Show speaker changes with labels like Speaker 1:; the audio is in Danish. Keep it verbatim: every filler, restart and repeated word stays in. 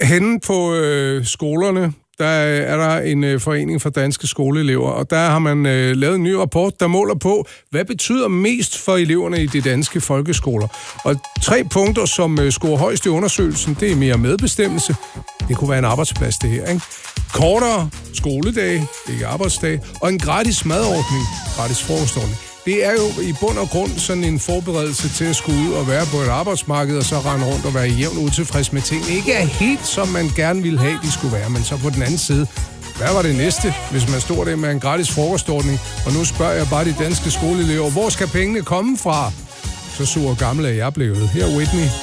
Speaker 1: henne på øh, skolerne, der er der en øh, forening for danske skoleelever, og der har man øh, lavet en ny rapport, der måler på, hvad betyder mest for eleverne i de danske folkeskoler. Og tre punkter, som øh, scorer højst i undersøgelsen, det er mere medbestemmelse. Det kunne være en arbejdsplads, det her, ikke? Kortere skoledage, ikke arbejdsdage, og en gratis madordning, gratis frokostordning. Det er jo i bund og grund sådan en forberedelse til at skulle ud og være på et arbejdsmarked, og så rende rundt og være jævnt utilfreds med ting. Ikke er helt, som man gerne ville have, de skulle være, men så på den anden side. Hvad var det næste, hvis man stod der med en gratis frokostordning? Og nu spørger jeg bare de danske skoleelever, hvor skal pengene komme fra? Så sur og gammel er jeg blevet. Her Whitney.